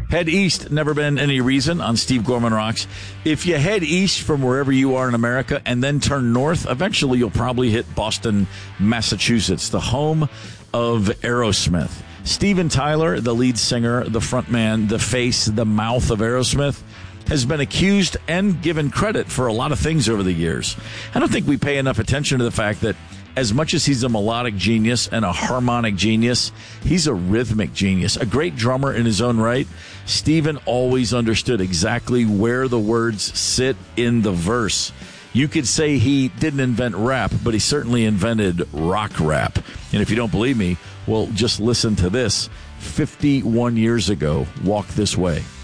Head east, never been any reason on Steve Gorman Rocks. If you head east from wherever you are in America and then turn north, eventually you'll probably hit Boston, Massachusetts, the home of Aerosmith. Steven Tyler, the lead singer, the frontman, the face, the mouth of Aerosmith, has been accused and given credit for a lot of things over the years. I don't think we pay enough attention to the fact that as much as he's a melodic genius and a harmonic genius, he's a rhythmic genius, a great drummer in his own right. Steven always understood exactly where the words sit in the verse. You could say he didn't invent rap, but he certainly invented rock rap. And if you don't believe me, well, just listen to this. 51 years ago, Walk This Way.